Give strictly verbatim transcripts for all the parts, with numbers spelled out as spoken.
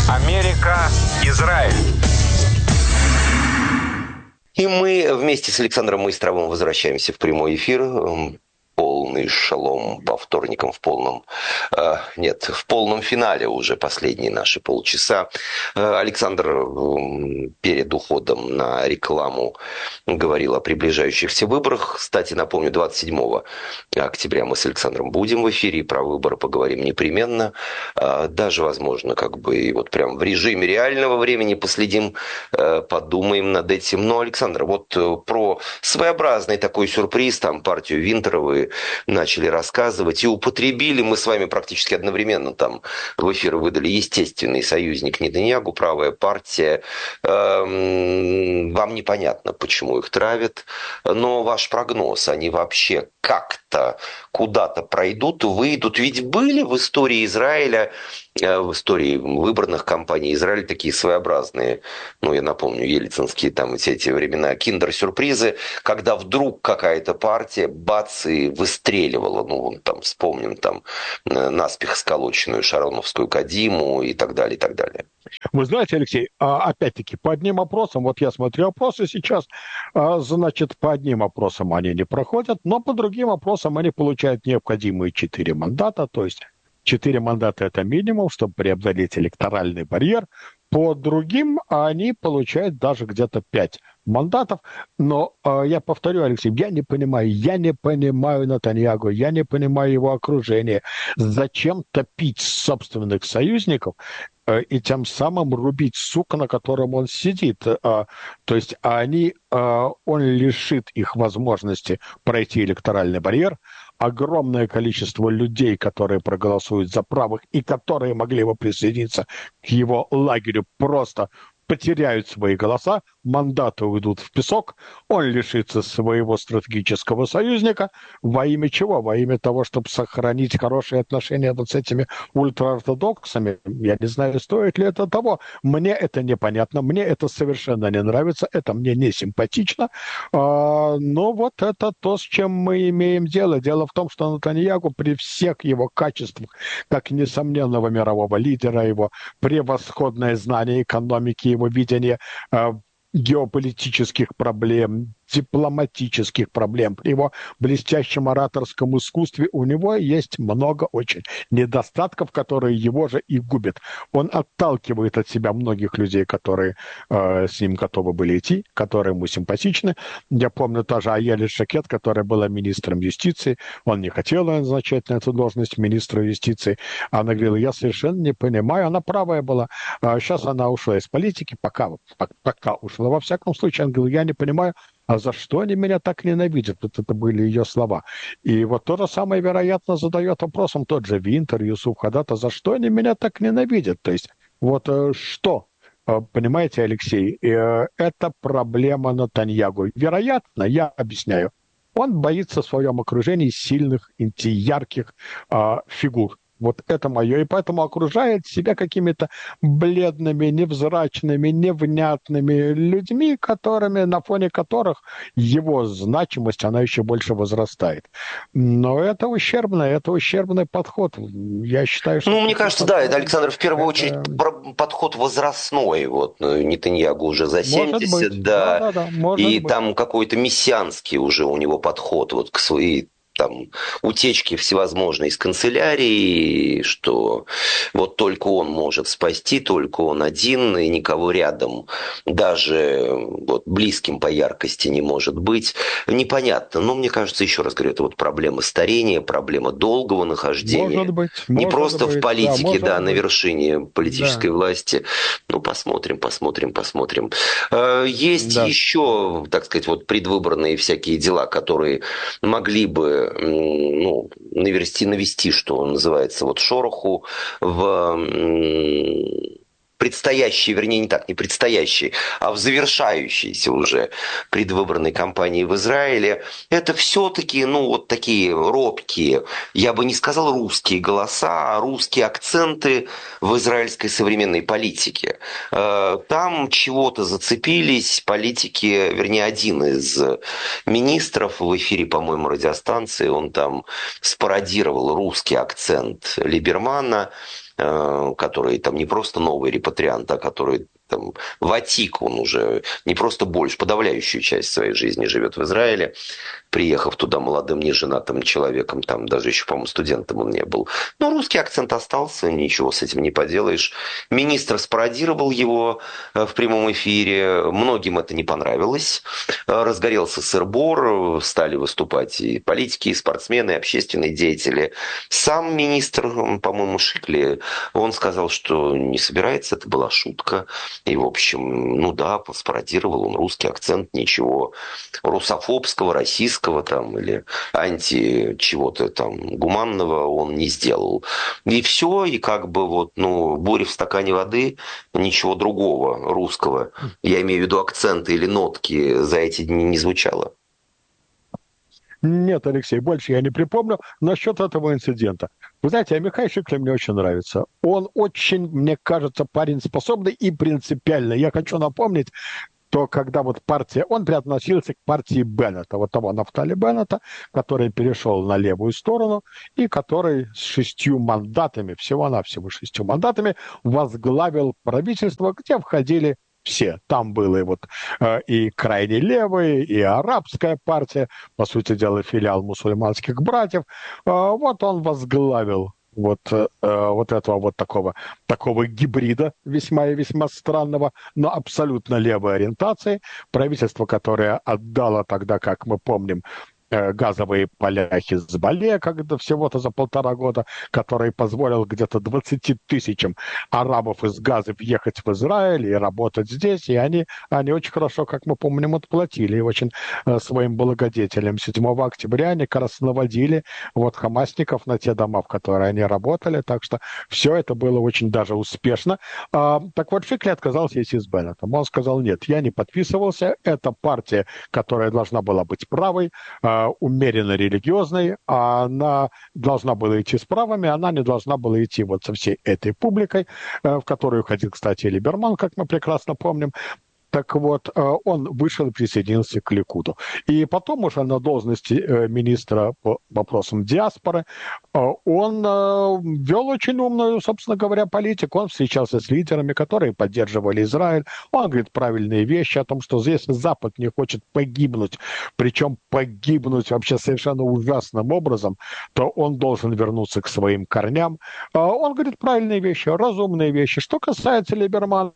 Америка, Израиль. И мы вместе с Александром Майстровым возвращаемся в прямой эфир. Полный шалом по вторникам в полном... Э, нет, в полном финале уже последние наши полчаса. Э, Александр э, перед уходом на рекламу говорил о приближающихся выборах. Кстати, напомню, двадцать седьмого октября мы с Александром будем в эфире, и про выборы поговорим непременно. Э, даже, возможно, как бы и вот прям в режиме реального времени последим, э, подумаем над этим. Но, Александр, вот э, про своеобразный такой сюрприз, там партию Винтера начали рассказывать, и употребили мы с вами практически одновременно там в эфир выдали естественный союзник Нетаньяху, правая партия. Эм, вам непонятно, почему их травят, но ваш прогноз, они вообще как-то куда-то пройдут, выйдут? Ведь были в истории Израиля, э, в истории выборных кампаний Израиля такие своеобразные, ну, я напомню, ельцинские там все эти времена, киндер-сюрпризы, когда вдруг какая-то партия, бац, и выстреливала. Ну, вон там, вспомним там э, наспех сколоченную Шароновскую Кадиму и так далее, и так далее. Вы знаете, Алексей, а, опять-таки, по одним вопросам, вот я смотрю опросы сейчас, а, значит, по одним вопросам они не проходят, но по другим вопросам они получают необходимые четыре мандата, то есть четыре мандата – это минимум, чтобы преодолеть электоральный барьер. По другим они получают даже где-то пять мандатов. Но э, я повторю, Алексей, я не понимаю, я не понимаю Нетаньяху, я не понимаю его окружение. Зачем топить собственных союзников э, и тем самым рубить сук, на котором он сидит? Э, то есть они, э, он лишит их возможности пройти электоральный барьер. Огромное количество людей, которые проголосуют за правых и которые могли бы присоединиться к его лагерю, просто потеряют свои голоса, мандаты уйдут в песок, он лишится своего стратегического союзника. Во имя чего? Во имя того, чтобы сохранить хорошие отношения вот с этими ультраортодоксами. Я не знаю, стоит ли это того. Мне это непонятно, мне это совершенно не нравится, это мне не симпатично. А, но вот это то, с чем мы имеем дело. Дело в том, что Нетаньяху при всех его качествах, как несомненного мирового лидера, его превосходное знание экономики, его видение э, геополитических проблем, дипломатических проблем, при его блестящем ораторском искусстве у него есть много очень недостатков, которые его же и губят. Он отталкивает от себя многих людей, которые э, с ним готовы были идти, которые ему симпатичны. Я помню тоже Аель Шакет, которая была министром юстиции. Он не хотел назначать на эту должность министра юстиции. Она говорила, я совершенно не понимаю. Она правая была. А сейчас она ушла из политики, пока, пока ушла. Во всяком случае, она говорила, я не понимаю, а за что они меня так ненавидят? Вот это были ее слова. И вот то же самое, вероятно, задает вопросом тот же Винтер, Юсуф Хадата, за что они меня так ненавидят? То есть вот что? Понимаете, Алексей, это проблема Нетаньяху. Вероятно, я объясняю, он боится в своем окружении сильных, ярких фигур. Вот это мое. И поэтому окружает себя какими-то бледными, невзрачными, невнятными людьми, которыми, на фоне которых его значимость, она еще больше возрастает. Но это ущербно, это ущербный подход. Я считаю, что... Ну, мне кажется, да, это, Александр, в первую это... очередь подход возрастной. Вот Нетаньяху уже за семьдесят, может быть. да, Да, да, да, может и быть. там какой-то мессианский уже у него подход вот к своей там утечки всевозможные из канцелярии, что вот только он может спасти, только он один, и никого рядом, даже вот близким по яркости не может быть. Непонятно. Но мне кажется, еще раз говорю, это вот проблема старения, проблема долгого нахождения. Может быть. Не может просто быть, в политике, да, да, на быть. вершине политической Да. власти. Ну, посмотрим, посмотрим, посмотрим. Есть Да. еще, так сказать, вот предвыборные всякие дела, которые могли бы ну, навести, навести, что называется, вот шороху в предстоящей, вернее, не так, не предстоящей, а в завершающейся уже предвыборной кампании в Израиле, это все-таки, ну, вот такие робкие, я бы не сказал русские голоса, а русские акценты в израильской современной политике. Там чего-то зацепились политики, вернее, один из министров в эфире, по-моему, радиостанции, он там спародировал русский акцент Либермана. который там не просто новый репатриант, а который там ватик, он уже не просто больше, подавляющую часть своей жизни живет в Израиле, приехав туда молодым, неженатым человеком, там даже еще, по-моему, студентом он не был. Но русский акцент остался, ничего с этим не поделаешь. Министр спародировал его в прямом эфире, многим это не понравилось. Разгорелся сыр-бор, стали выступать и политики, и спортсмены, и общественные деятели. Сам министр, по-моему, Шикли, он сказал, что не собирается, это была шутка. И, в общем, ну да, спародировал он русский акцент, ничего русофобского, российского там или анти чего-то там гуманного он не сделал. И все, и как бы вот, ну, буря в стакане воды, ничего другого русского, я имею в виду акценты или нотки, за эти дни не звучало. Нет, Алексей, больше я не припомню насчет этого инцидента. Вы знаете, а Михаил Шикле мне очень нравится. Он очень, мне кажется, парень способный и принципиальный. Я хочу напомнить, то когда вот партия, он приотносился к партии Беннета, вот того Нафтали Беннета, который перешел на левую сторону и который с шестью мандатами, всего-навсего шестью мандатами, возглавил правительство, где входили все. Там было и вот э, и крайне левые, и арабская партия, по сути дела, филиал мусульманских братьев. Э, вот он возглавил вот, э, вот этого вот такого, такого гибрида весьма и весьма странного, но абсолютно левой ориентации. Правительство, которое отдало тогда, как мы помним, э, газовые поля Хизбалле, когда всего-то за полтора года, который позволил где-то двадцати тысячам арабов из Газы въехать в Израиль и работать здесь, и они, они очень хорошо, как мы помним, отплатили, и очень э, своим благодетелям. седьмого октября они как раз наводили вот хамасников на те дома, в которые они работали, так что все это было очень даже успешно. А, так вот, Шикли отказался идти с Беннетом. Он сказал, нет, я не подписывался, это партия, которая должна была быть правой, а, умеренно религиозной, а она должна была идти с правами, она не должна была идти вот со всей этой публикой, э, в которую ходил, кстати, Либерман, как мы прекрасно помним. Так вот, э, он вышел и присоединился к Ликуду. И потом уже на должности э, министра по вопросам диаспоры э, он э, вел очень умную, собственно говоря, политику. Он встречался с лидерами, которые поддерживали Израиль. Он говорит правильные вещи о том, что если Запад не хочет погибнуть, причем погибнуть вообще совершенно ужасным образом, то он должен вернуться к своим корням. Э, Он говорит правильные вещи, разумные вещи. Что касается Либермана,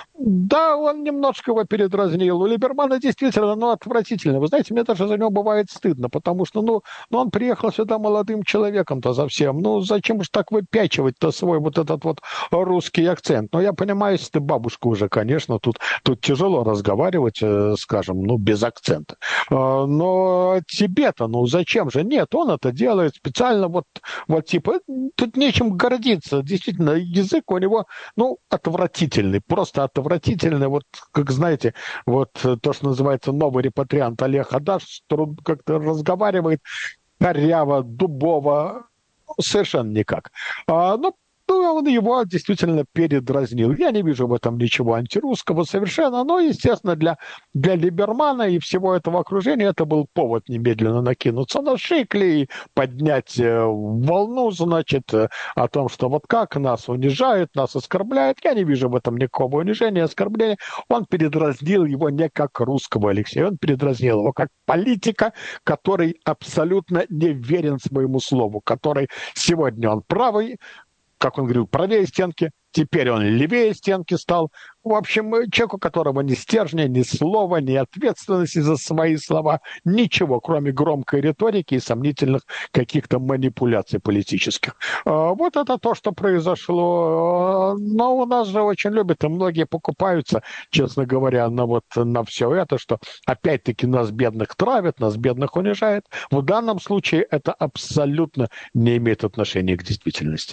да, он немножко его передразнил. У Либермана действительно, ну, отвратительно. Вы знаете, мне даже за него бывает стыдно, потому что, ну, ну он приехал сюда молодым человеком-то совсем. Ну, зачем же так выпячивать-то свой вот этот вот русский акцент? Ну, я понимаю, если ты бабушка уже, конечно, тут, тут тяжело разговаривать, э, скажем, ну, без акцента. Э, но тебе-то, ну, зачем же? Нет, он это делает специально вот, вот типа, тут нечем гордиться. Действительно, язык у него, ну, отвратительный, просто отвратительный. Вот, как знаете, вот то, что называется новый репатриант Олег Адаш, как-то разговаривает коряво, дубово, совершенно никак. А, ну, ну, он его действительно передразнил. Я не вижу в этом ничего антирусского совершенно, но, естественно, для, для Либермана и всего этого окружения это был повод немедленно накинуться на Шикли и поднять э, волну, значит, э, о том, что вот как нас унижают, нас оскорбляют. Я не вижу в этом никакого унижения, оскорбления. Он передразнил его не как русского Алексея, он передразнил его как политика, который абсолютно не верен своему слову, который сегодня он правый, как он говорил, правее стенки, теперь он левее стенки стал. В общем, человек, у которого ни стержня, ни слова, ни ответственности за свои слова, ничего, кроме громкой риторики и сомнительных каких-то манипуляций политических. Вот это то, что произошло. Но у нас же очень любят, и многие покупаются, честно говоря, на, вот, на все это, что опять-таки нас бедных травят, нас бедных унижают. В данном случае это абсолютно не имеет отношения к действительности.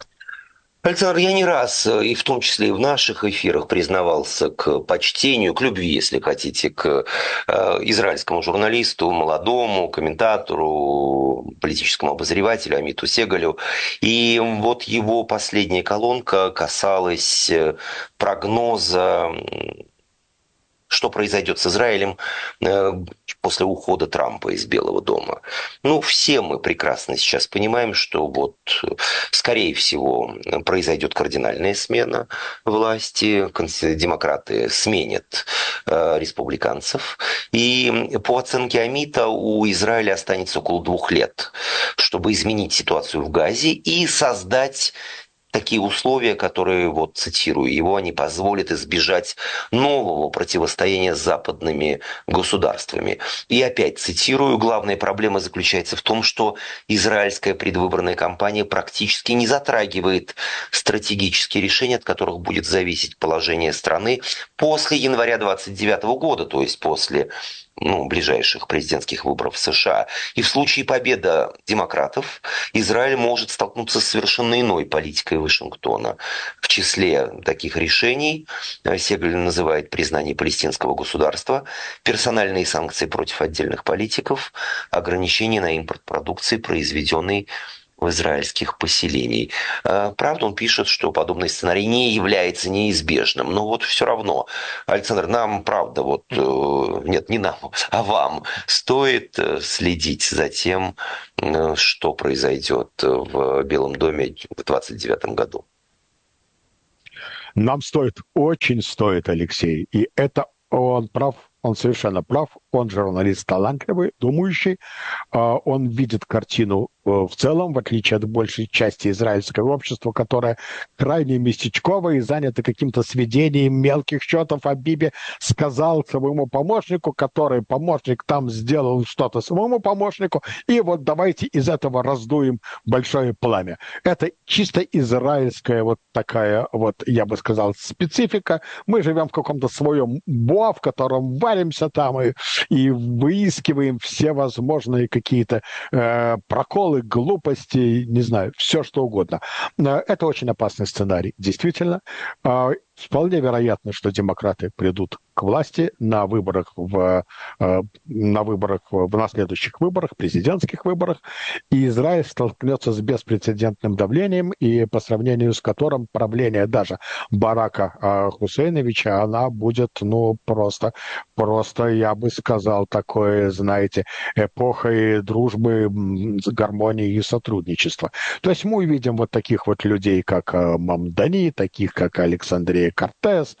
Александр, я не раз, и в том числе и в наших эфирах, признавался к почтению, к любви, если хотите, к э, израильскому журналисту, молодому комментатору, политическому обозревателю Амиту Сегалю. И вот его последняя колонка касалась прогноза что произойдет с Израилем э, после ухода Трампа из Белого дома. Ну, все мы прекрасно сейчас понимаем, что вот, скорее всего, произойдет кардинальная смена власти, демократы сменят э, республиканцев, и по оценке Амита у Израиля останется около двух лет, чтобы изменить ситуацию в Газе и создать такие условия, которые, вот цитирую его, они позволят избежать нового противостояния с западными государствами. И опять цитирую, главная проблема заключается в том, что израильская предвыборная кампания практически не затрагивает стратегические решения, от которых будет зависеть положение страны после января двадцать девятого года, то есть после ну, ближайших президентских выборов в США. И в случае победы демократов Израиль может столкнуться с совершенно иной политикой Вашингтона. В числе таких решений Сегель называет признание палестинского государства, персональные санкции против отдельных политиков, ограничения на импорт продукции, произведенной в израильских поселений. Правда, он пишет, что подобный сценарий не является неизбежным. Но вот все равно, Александр, нам, правда, вот, нет, не нам, а вам стоит следить за тем, что произойдет в Белом доме в двадцать девятом году. Нам стоит, очень стоит, Алексей. И это он прав, он совершенно прав. Он журналист талантливый, думающий. Он видит картину в целом, в отличие от большей части израильского общества, которое крайне местечковое и занято каким-то сведением мелких счетов. А Биби сказал своему помощнику, который помощник там сделал что-то своему помощнику, и вот давайте из этого раздуем большое пламя. Это чисто израильская вот такая вот, я бы сказал, специфика. Мы живем в каком-то своем боа, в котором варимся там и, и выискиваем все возможные какие-то э, проколы, глупости, не знаю, все что угодно. Это очень опасный сценарий, действительно. Вполне вероятно, что демократы придут к власти на выборах в, на выборах в на следующих выборах, президентских выборах, и Израиль столкнется с беспрецедентным давлением, и по сравнению с которым правление даже Барака Хусейновича, она будет, ну, просто, просто, я бы сказал, такое, знаете, эпохой дружбы, гармонии и сотрудничества. То есть мы увидим вот таких вот людей, как Мамдани, таких, как Александрия Кортес,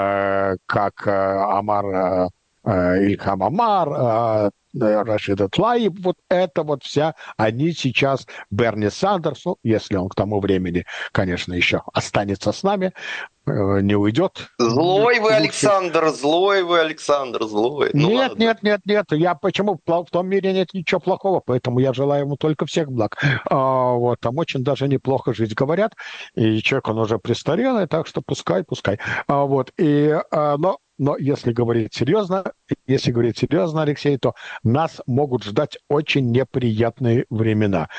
э, как э, Амар э, Ильхам Амар, э, Рашида Тлаиб, вот это вот вся, они сейчас, Берни Сандерс, ну, если он к тому времени, конечно, еще останется с нами, э, не уйдет. Злой вы, Александр, злой вы, Александр, злой. Ну, нет, ладно. нет, нет, нет, я почему, в том мире нет ничего плохого, поэтому я желаю ему только всех благ. А, вот, там очень даже неплохо жить, говорят, и человек, он уже престарелый, так что пускай, пускай. А, вот, и, а, но Но если говорить серьезно, если говорить серьезно, Алексей, то нас могут ждать очень неприятные времена.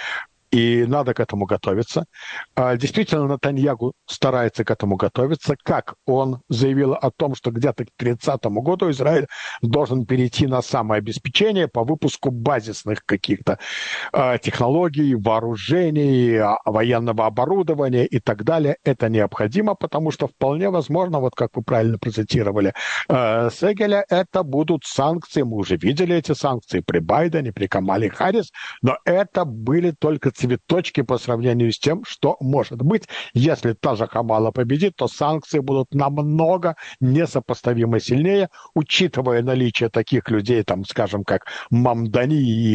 И надо к этому готовиться. Действительно, Нетаньяху старается к этому готовиться. Как он заявил о том, что где-то к тридцатому году Израиль должен перейти на самообеспечение по выпуску базисных каких-то технологий, вооружений, военного оборудования и так далее. Это необходимо, потому что вполне возможно, вот как вы правильно процитировали Сегеля, это будут санкции. Мы уже видели эти санкции при Байдене, при Камале Харрис, но это были только цветочки по сравнению с тем, что может быть. Если та же Камала победит, то санкции будут намного несопоставимо сильнее, учитывая наличие таких людей, там, скажем, как Мамдани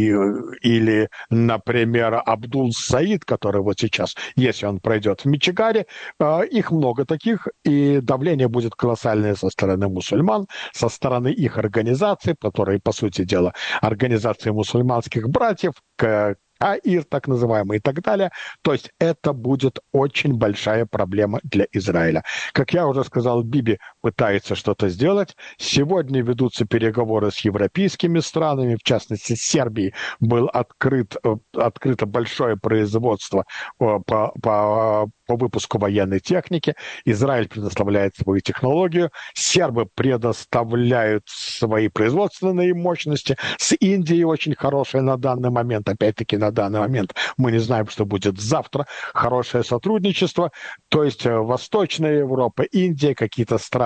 или, например, Абдул Саид, который вот сейчас, если он пройдет в Мичигаре, их много таких, и давление будет колоссальное со стороны мусульман, со стороны их организаций, которые, по сути дела, организации мусульманских братьев, АИР, так называемый, и так далее. То есть это будет очень большая проблема для Израиля. Как я уже сказал, Биби пытается что-то сделать. Сегодня ведутся переговоры с европейскими странами, в частности, с Сербией был открыт, открыто большое производство по, по, по выпуску военной техники. Израиль предоставляет свою технологию. Сербы предоставляют свои производственные мощности. С Индией очень хорошая на данный момент, опять-таки, на данный момент мы не знаем, что будет завтра. Хорошее сотрудничество. То есть Восточная Европа, Индия, какие-то страны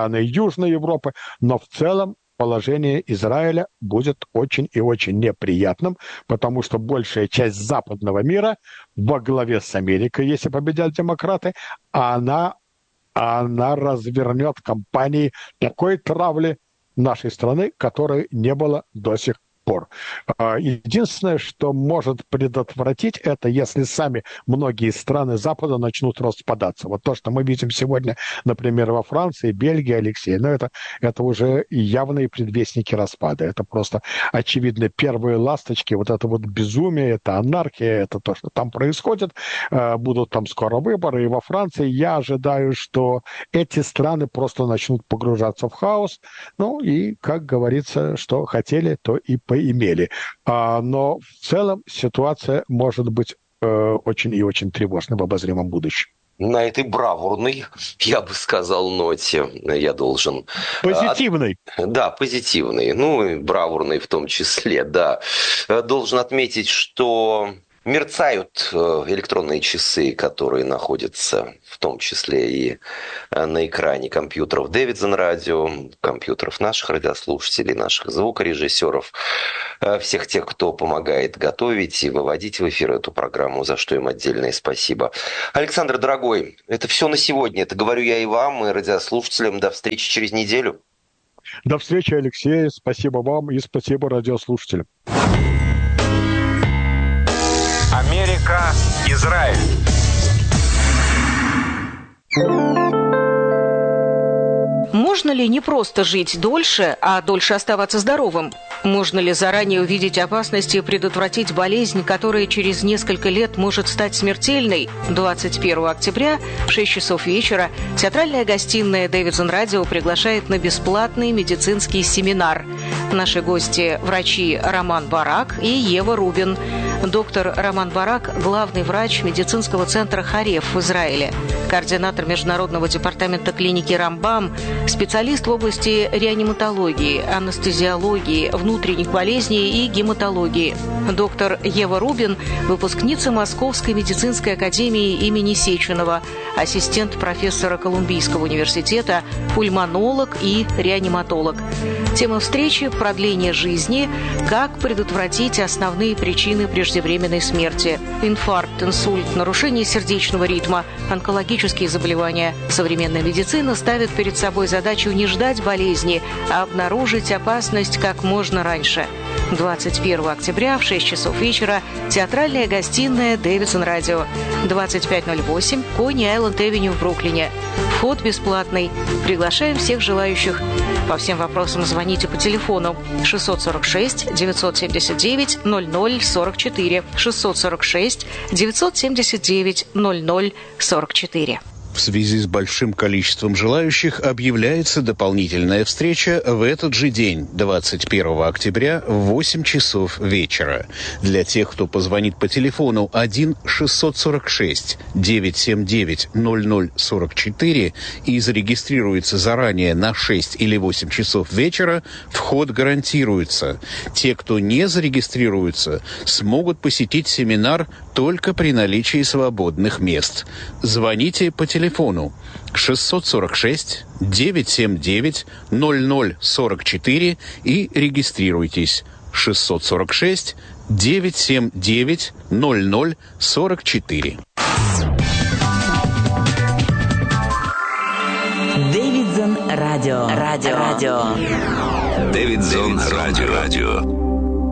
страны Южной Европы, но в целом положение Израиля будет очень и очень неприятным, потому что большая часть западного мира во главе с Америкой, если победят демократы, она, она развернет кампании такой травли нашей страны, которой не было до сих пор. Единственное, что может предотвратить это, если сами многие страны Запада начнут распадаться. Вот то, что мы видим сегодня, например, во Франции, Бельгии, Алексей, но это, это уже явные предвестники распада. Это просто, очевидно, первые ласточки, вот это вот безумие, это анархия, это то, что там происходит. Будут там скоро выборы, и во Франции я ожидаю, что эти страны просто начнут погружаться в хаос. Ну и, как говорится, что хотели, то и поимели. А, но в целом ситуация может быть э, очень и очень тревожной в обозримом будущем. На этой бравурной, я бы сказал, ноте я должен... Позитивный. От... Да, позитивный. Ну, и бравурный в том числе, да. Должен отметить, что... мерцают электронные часы, которые находятся в том числе и на экране компьютеров Davidson Radio, компьютеров наших радиослушателей, наших звукорежиссеров, всех тех, кто помогает готовить и выводить в эфир эту программу, за что им отдельное спасибо. Александр, дорогой, это все на сегодня. Это говорю я и вам, и радиослушателям. До встречи через неделю. До встречи, Алексей. Спасибо вам и спасибо радиослушателям. Америка, Израиль. Можно ли не просто жить дольше, а дольше оставаться здоровым? Можно ли заранее увидеть опасности и предотвратить болезнь, которая через несколько лет может стать смертельной? двадцать первого октября в шесть часов вечера театральная гостиная Davidson Radio приглашает на бесплатный медицинский семинар. Наши гости – врачи Роман Барак и Ева Рубин. Доктор Роман Барак – главный врач медицинского центра Хареф в Израиле, координатор международного департамента клиники Рамбам, специалист в области реаниматологии, анестезиологии, внутренних болезней и гематологии. Доктор Ева Рубин – выпускница Московской медицинской академии имени Сеченова, ассистент профессора Колумбийского университета, пульмонолог и реаниматолог. Тема встречи – продление жизни, как предотвратить основные причины преждевременной смерти: инфаркт, инсульт, нарушение сердечного ритма, онкологические заболевания. Современная медицина ставит перед собой задачу не ждать болезни, а обнаружить опасность как можно раньше. двадцать первого октября в шесть часов вечера театральная гостиная Davidson Radio, двадцать пять ноль восемь Кони-Айленд-Эвеню в Бруклине. Вход бесплатный. Приглашаем всех желающих. По всем вопросам звоните по телефону шестьсот сорок шесть девятьсот семьдесят девять ноль ноль сорок четыре, шестьсот сорок шесть девятьсот семьдесят девять ноль ноль сорок четыре. В связи с большим количеством желающих объявляется дополнительная встреча в этот же день, двадцать первого октября, в восемь часов вечера. Для тех, кто позвонит по телефону один шестьсот сорок шесть девятьсот семьдесят девять ноль ноль сорок четыре и зарегистрируется заранее на шесть или восемь часов вечера, вход гарантируется. Те, кто не зарегистрируется, смогут посетить семинар только при наличии свободных мест. Звоните по телефону. телефону шестьсот сорок шесть девятьсот семьдесят девять ноль ноль сорок четыре и регистрируйтесь. шестьсот сорок шесть девятьсот семьдесят девять ноль ноль сорок четыре. Davidson Radio. Радио. Радио. Davidson Radio. Радио.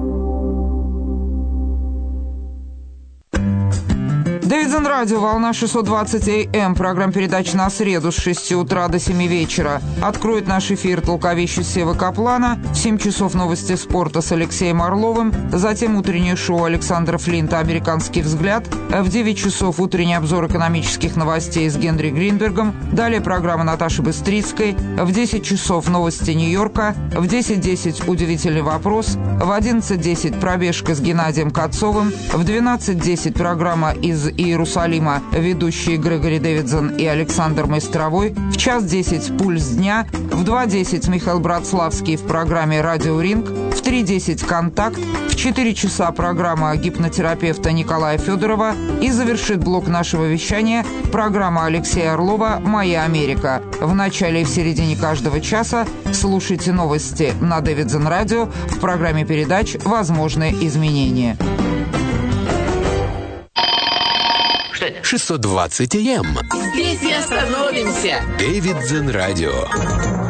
Davidson Radio, волна шестьсот двадцать эй эм. Программа передач на среду с шести утра до семи вечера. Откроет наш эфир толковещий Сева Каплана. В семь часов новости спорта с Алексеем Орловым. Затем утреннее шоу Александра Флинта «Американский взгляд». В девять часов утренний обзор экономических новостей с Генри Гринбергом. Далее программа Наташи Быстрицкой. В десять часов новости Нью-Йорка. В десять десять удивительный вопрос. В одиннадцать десять пробежка с Геннадием Кацовым. В двенадцать десять программа из Иерусалима, ведущие Грегори Дэвидсон и Александр Майстровой, в час десять «Пульс дня», в два десять Михаил Братславский в программе «Радио Ринг», в три десять «Контакт», в четыре часа программа гипнотерапевта Николая Федорова и завершит блок нашего вещания программа Алексея Орлова «Моя Америка». В начале и в середине каждого часа слушайте новости на Дэвидсон Радио в программе передач «Возможные изменения». шестьсот двадцать эй эм. Здесь и остановимся. Дэвидсон Радио.